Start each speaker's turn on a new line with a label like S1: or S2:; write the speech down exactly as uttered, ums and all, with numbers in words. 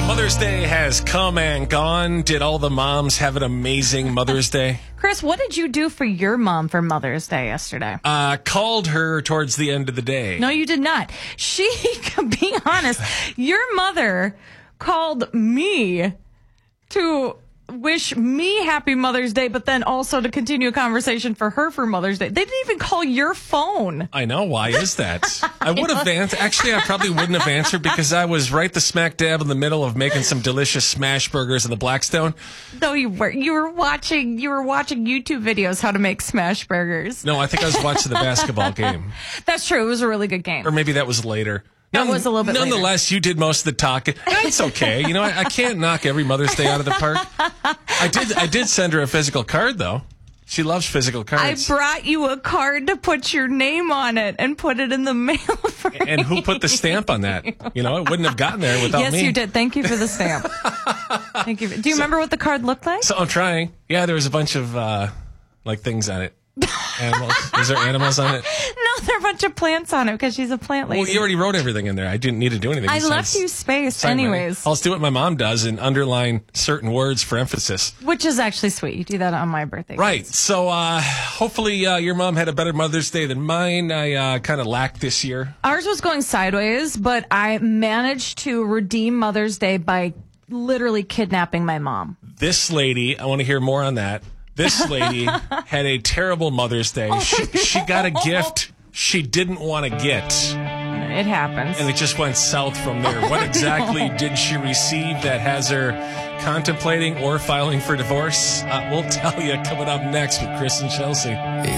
S1: Mother's Day has come and gone. Did all the moms have an amazing Mother's Day?
S2: Chris, what did you do for your mom for Mother's Day yesterday?
S1: Uh, called her towards the end of the day.
S2: No, you did not. She, be honest, your mother called me to wish me happy Mother's Day, but then also to continue a conversation for her for Mother's Day. They didn't even call your phone.
S1: I know. Why is that? I would have answered. Actually, I probably wouldn't have answered because I was right the smack dab in the middle of making some delicious smash burgers in the Blackstone.
S2: No, you were. You were watching. You were watching YouTube videos how to make smash burgers.
S1: No, I think I was watching the basketball game.
S2: That's true. It was a really good game.
S1: Or maybe that was later.
S2: That was a little bit
S1: Nonetheless,
S2: later.
S1: You did most of the talking. It's okay. You know, I, I can't knock every Mother's Day out of the park. I did I did send her a physical card, though. She loves physical cards.
S2: I brought you a card to put your name on it and put it in the mail for
S1: And who put the stamp on that? You know, it wouldn't have gotten there without
S2: yes,
S1: me.
S2: Yes, you did. Thank you for the stamp. Thank you. Do you so, remember what the card looked like?
S1: So I'm trying. Yeah, there was a bunch of, uh, like, things on it. Animals. Is there animals on it?
S2: No, there are a bunch of plants on it because she's a plant lady.
S1: Well, you already wrote everything in there. I didn't need to do anything.
S2: I left you space anyways.
S1: I'll do what my mom does and underline certain words for emphasis.
S2: Which is actually sweet. You do that on my birthday.
S1: Right. So uh, hopefully uh, your mom had a better Mother's Day than mine. I uh, kind of lacked this year.
S2: Ours was going sideways, but I managed to redeem Mother's Day by literally kidnapping my mom.
S1: This lady, I want to hear more on that. This lady had a terrible Mother's Day.
S2: Oh,
S1: she,
S2: no.
S1: she got a gift she didn't want to get.
S2: It happens.
S1: And it just went south from there. What exactly did she receive that has her contemplating or filing for divorce? Uh, we'll tell you coming up next with Chris and Chelsea.